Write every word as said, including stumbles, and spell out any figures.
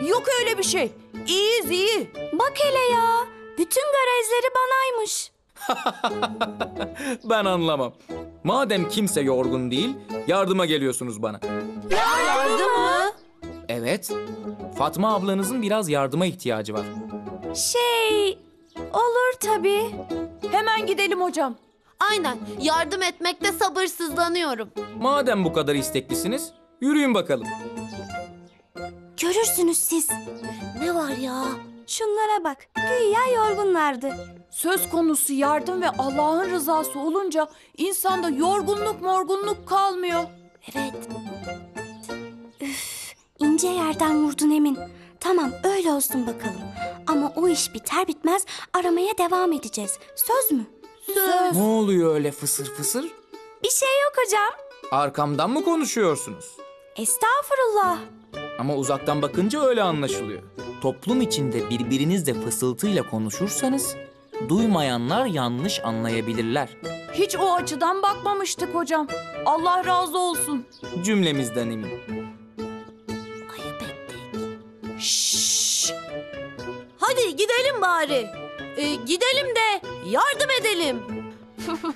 Yok öyle bir şey. İyiyiz iyi. Bak hele ya. Bütün garezleri banaymış. Ben anlamam. Madem kimse yorgun değil, yardıma geliyorsunuz bana. Yardım mı? Evet, Fatma ablanızın biraz yardıma ihtiyacı var. Şey... Olur tabii. Hemen gidelim hocam. Aynen. Yardım etmekte sabırsızlanıyorum. Madem bu kadar isteklisiniz, yürüyün bakalım. Görürsünüz siz. Ne var ya? Şunlara bak. Güya yorgunlardı. Söz konusu yardım ve Allah'ın rızası olunca insanda yorgunluk morgunluk kalmıyor. Evet. Üf, ince yerden vurdun Emin. Tamam öyle olsun bakalım. Ama o iş biter bitmez aramaya devam edeceğiz. Söz mü? Söz. Ne oluyor öyle fısır fısır? Bir şey yok hocam. Arkamdan mı konuşuyorsunuz? Estağfurullah. Ama uzaktan bakınca öyle anlaşılıyor. Toplum içinde birbirinizle fısıltıyla konuşursanız, duymayanlar yanlış anlayabilirler. Hiç o açıdan bakmamıştık hocam. Allah razı olsun. Cümlemizden emin. Ayıp ettik. Şşş. Hadi gidelim bari. Ee, gidelim de yardım edelim.